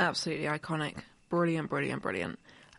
Absolutely iconic. Brilliant, brilliant, brilliant.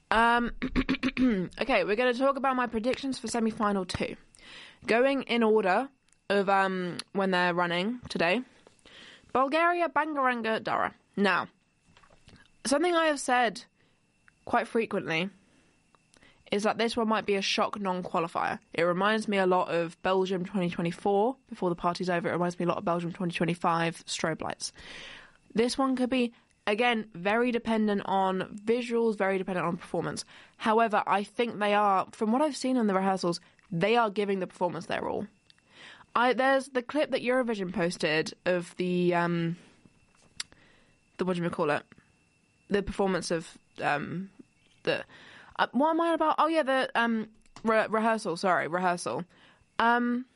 Okay, we're going to talk about my predictions for semi-final 2. Going in order of when they're running today. Bulgaria, Bangaranga, Dara. Now, something I have said quite frequently is that this one might be a shock non-qualifier. It reminds me a lot of Belgium 2024, before the party's over. It reminds me a lot of Belgium 2025 strobe lights. This one could be, again, very dependent on visuals, very dependent on performance. However, I think they are, from what I've seen in the rehearsals, they are giving the performance their all. There's the clip that Eurovision posted of the what do you call it? The performance of the what am I about? Oh yeah, the rehearsal. Sorry, rehearsal. The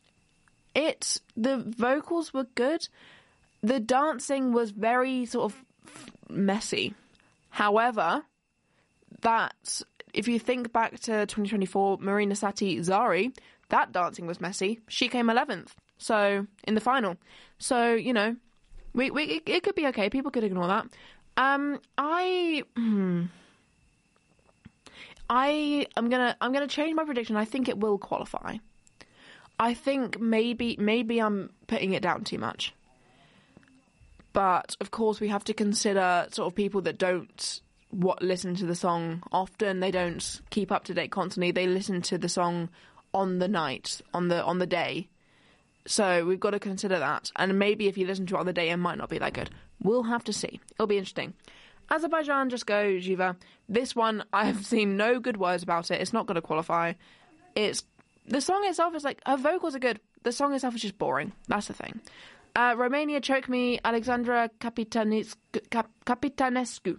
vocals were good. The dancing was very sort of messy. However, that if you think back to 2024, Marina Sati Zari, that dancing was messy. She came 11th, so in the final. So it could be okay. People could ignore that. I'm gonna change my prediction. I think it will qualify. I think maybe I'm putting it down too much. But of course, we have to consider sort of people that don't listen to the song often. They don't keep up to date constantly. They listen to the song on the night, on the day. So we've got to consider that. And maybe if you listen to it on the day, it might not be that good. We'll have to see. It'll be interesting. Azerbaijan, just go, Jiva. This one, I have seen no good words about it. It's not going to qualify. The song itself is her vocals are good. The song itself is just boring. That's the thing. Romania, Choke Me, Alexandra Capitanescu.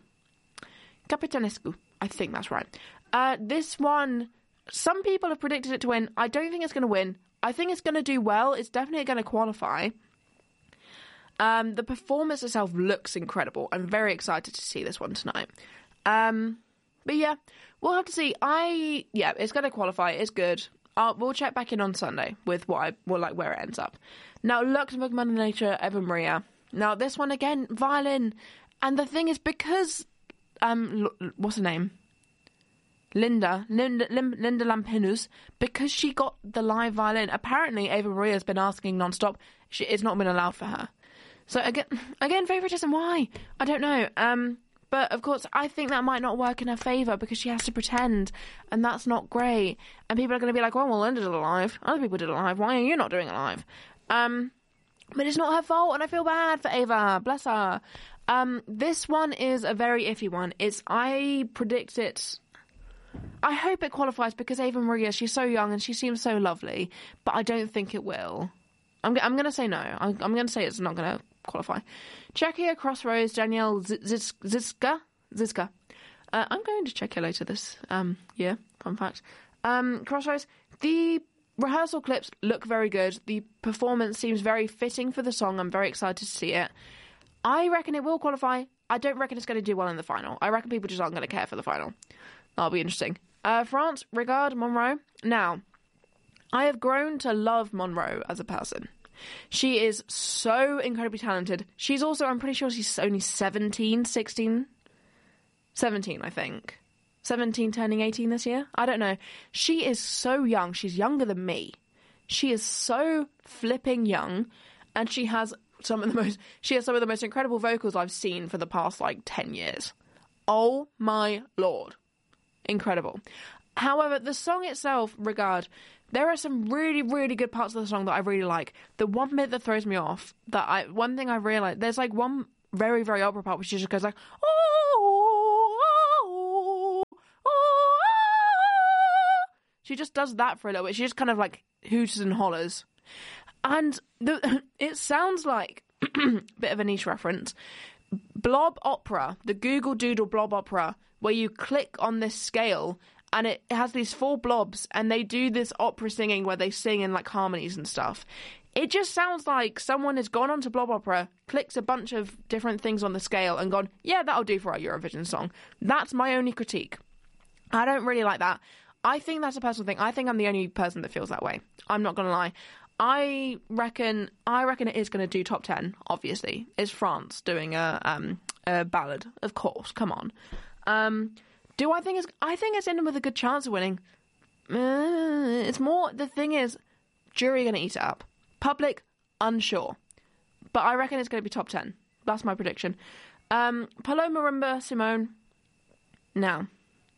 I think that's right. This one, some people have predicted it to win. I don't think it's going to win. I think it's going to do well. It's definitely going to qualify. The performance itself looks incredible. I'm very excited to see this one tonight. But yeah, we'll have to see. It's going to qualify. It's good. We'll check back in on Sunday with where it ends up. Now, Luxembourg, Mother Nature, Eva Maria. Now, this one again, violin. And the thing is, because what's her name? Linda Lampinus, because she got the live violin. Apparently, Eva Maria has been asking non-stop. It's not been allowed for her. So again, favoritism. Why? I don't know. But of course, I think that might not work in her favour because she has to pretend, and that's not great. And people are going to be like, well, Linda did it live. Other people did it live. Why are you not doing it live? But it's not her fault, and I feel bad for Ava. Bless her. This one is a very iffy one. I predict it. I hope it qualifies because Ava Maria, she's so young and she seems so lovely, but I don't think it will. I'm going to say no. I'm going to say it's not going to qualify. Czechia, Crossroads, Danielle Zizka. I'm going to Czechia later this year. Fun fact. Crossroads. The rehearsal clips look very good. The performance seems very fitting for the song. I'm very excited to see it. I reckon it will qualify. I don't reckon it's going to do well in the final. I reckon people just aren't going to care for the final. That'll be interesting. France, Regard, Monroe. Now, I have grown to love Monroe as a person. She is so incredibly talented. She's also, I'm pretty sure she's only 17, I think. 17 turning 18 this year? I don't know. She is so young. She's younger than me. She is so flipping young, and she has some of the most incredible vocals I've seen for the past 10 years. Oh my lord. Incredible. However, the song itself, Regard, there are some really, really good parts of the song that I really like. The one bit that throws me off, one thing I realised, there's one very, very opera part which just goes oh, oh, oh, oh. She just does that for a little bit. She just kind of hoots and hollers. And it sounds like, bit of a niche reference, Blob Opera, the Google Doodle Blob Opera, where you click on this scale and it has these 4 blobs and they do this opera singing where they sing in harmonies and stuff. It just sounds like someone has gone onto Blob Opera, clicks a bunch of different things on the scale and gone, yeah, that'll do for our Eurovision song. That's my only critique. I don't really like that. I think that's a personal thing. I think I'm the only person that feels that way. I'm not going to lie. I reckon it is going to do top 10, obviously. It's France doing a ballad, of course. Come on. Do I think it's in with a good chance of winning? It's more, the thing is, jury going to eat it up. Public, unsure. But I reckon it's going to be top 10. That's my prediction. Paloma Marimba, Simone. No.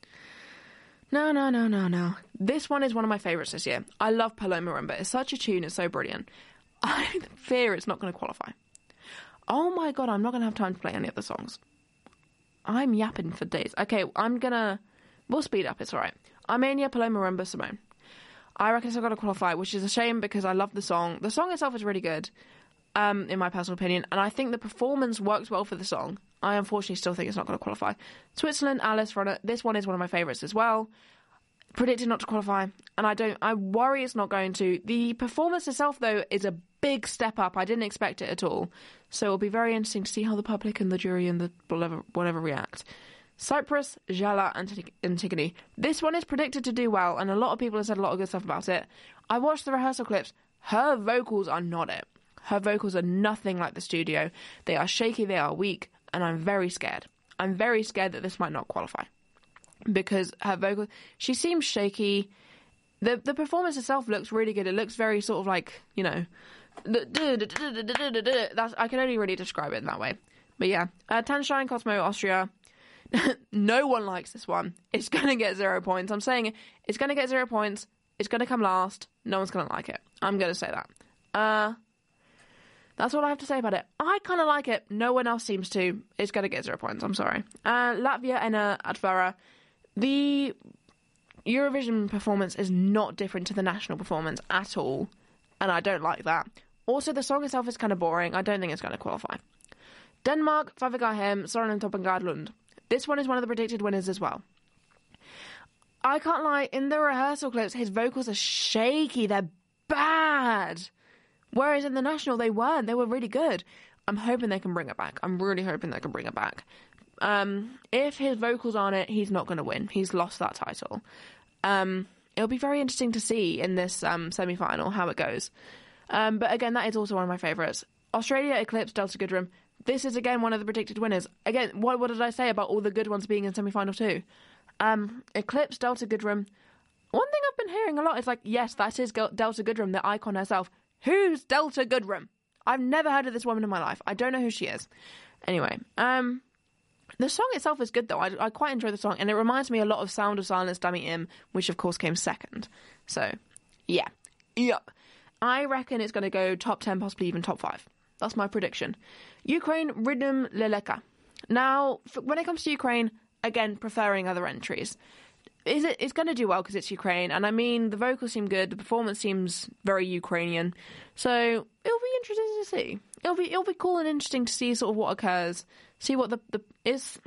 No. This one is one of my favourites this year. I love Paloma Marimba. It's such a tune. It's so brilliant. I fear it's not going to qualify. Oh my god, I'm not going to have time to play any of the songs. I'm yapping for days. Okay, we'll speed up, it's alright. Armenia, Paloma Marimba, Simone. I reckon it's not going to qualify, which is a shame because I love the song. The song itself is really good, in my personal opinion, and I think the performance works well for the song. I unfortunately still think it's not going to qualify. Switzerland, Alice, Runner. This one is one of my favourites as well. Predicted not to qualify, and I worry it's not going to. The performance itself, though, is a big step up. I didn't expect it at all. So it'll be very interesting to see how the public and the jury and the whatever react. Cyprus, Jala, and Antigone. This one is predicted to do well, and a lot of people have said a lot of good stuff about it. I watched the rehearsal clips. Her vocals are not it. Her vocals are nothing like the studio. They are shaky, they are weak, and I'm very scared. I'm very scared that this might not qualify. Because her vocal, she seems shaky. The performance itself looks really good. It looks very sort of like, you know, that's, I can only really describe it in that way. But yeah, Tanzania, Cosmo, Austria. No one likes this one. It's going to get 0 points. I'm saying it's going to get 0 points. It's going to come last. No one's going to like it. I'm going to say that. That's all I have to say about it. I kind of like it. No one else seems to. It's going to get 0 points. I'm sorry. Latvia, Enna, Atvara. The Eurovision performance is not different to the national performance at all. And I don't like that. Also, the song itself is kind of boring. I don't think it's going to qualify. Denmark, Favagahem, Soren Toppengaard. This one is one of the predicted winners as well. I can't lie, in the rehearsal clips, his vocals are shaky. They're bad. Whereas in the national, they weren't. They were really good. I'm hoping they can bring it back. I'm really hoping they can bring it back. If his vocals aren't it, he's not going to win. He's lost that title. It'll be very interesting to see in this semi-final how it goes. But again, that is also one of my favourites. Australia, Eclipse, Delta Goodrem. This is, again, one of the predicted winners. Again, what did I say about all the good ones being in semi-final too? Eclipse, Delta Goodrem. One thing I've been hearing a lot is like, yes, that is Delta Goodrem, the icon herself. Who's Delta Goodrem? I've never heard of this woman in my life. I don't know who she is. Anyway, the song itself is good, though. I quite enjoy the song, and it reminds me a lot of Sound of Silence, Dummy Im, which, of course, came second. So, yeah. Yep. I reckon it's going to go top 10, possibly even top 5. That's my prediction. Ukraine, Rhythm Leleka. Now, when it comes to Ukraine, again, preferring other entries. It's going to do well because it's Ukraine, and I mean, the vocals seem good, the performance seems very Ukrainian, so it'll be interesting to see. It'll be cool and interesting to see sort of what occurs, see what the is.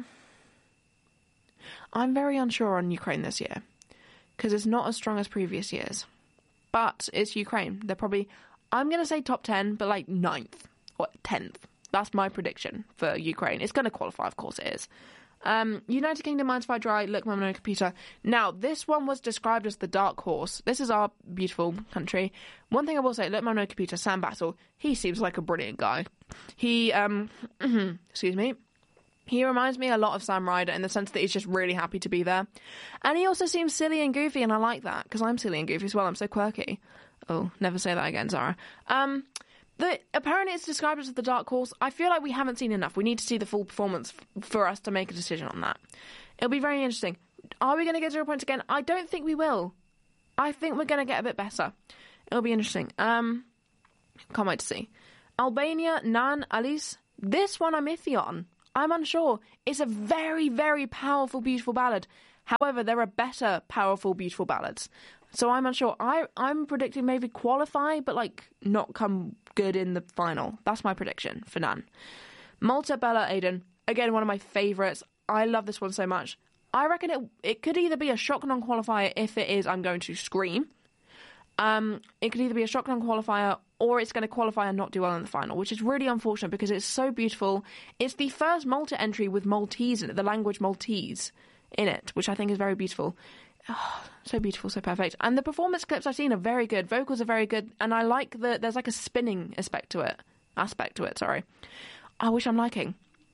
I'm very unsure on Ukraine this year, because it's not as strong as previous years, but it's Ukraine. They're probably, I'm going to say top 10, but like 9th or 10th. That's my prediction for Ukraine. It's going to qualify, of course it is. United Kingdom, Minds Fire Dry, Look Mama No Computer. Now, this one was described as the dark horse. This is our beautiful country. One thing I will say, Look Mama No Computer, Sam Battle, he seems like a brilliant guy. He, excuse me, he reminds me a lot of Sam Ryder in the sense that he's just really happy to be there. And he also seems silly and goofy, and I like that, because I'm silly and goofy as well. I'm so quirky. Oh, never say that again, Zara. Apparently it's described as the dark horse. I feel like we haven't seen enough. We need to see the full performance for us to make a decision on that. It'll be very interesting. Are we going to get 0 points again? I don't think we will. I think we're going to get a bit better. It'll be interesting. Can't wait to see. Albania, Nan, Alice. This one I'm iffy on. I'm unsure. It's a very, very powerful, beautiful ballad. However, there are better, powerful, beautiful ballads. So I'm unsure. I'm predicting maybe qualify, but like not come good in the final. That's my prediction for Nan. Malta, Bella, Aiden. Again, one of my favourites. I love this one so much. I reckon it could either be a shock non-qualifier. If it is, I'm going to scream. It could either be a shock non-qualifier or it's going to qualify and not do well in the final, which is really unfortunate because it's so beautiful. It's the first Malta entry with Maltese in it, the language Maltese in it, which I think is very beautiful. Oh, so beautiful, so perfect. And the performance clips I've seen are very good. Vocals are very good, and I like there's like a spinning aspect to it. Which I'm liking.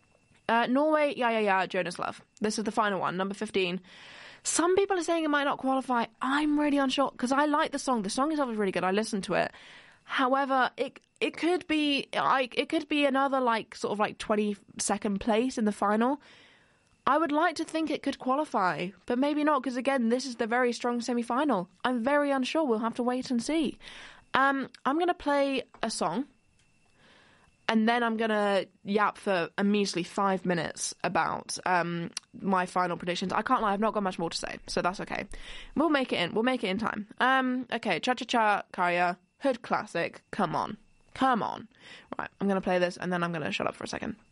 Norway, yeah, Jonas Love. This is the final one, number 15. Some people are saying it might not qualify. I'm really unsure because I like the song. The song itself is really good. I listened to it. However, it could be another like sort of like 22nd place in the final. I would like to think it could qualify, but maybe not because again, this is the very strong semi-final. I'm very unsure. We'll have to wait and see. I'm going to play a song. And then I'm going to yap for a measly 5 minutes about my final predictions. I can't lie, I've not got much more to say, so that's okay. We'll make it in. We'll make it in time. Okay, Cha-Cha-Cha, Kaya, Hood Classic. Come on. Right, I'm going to play this, and then I'm going to shut up for a second.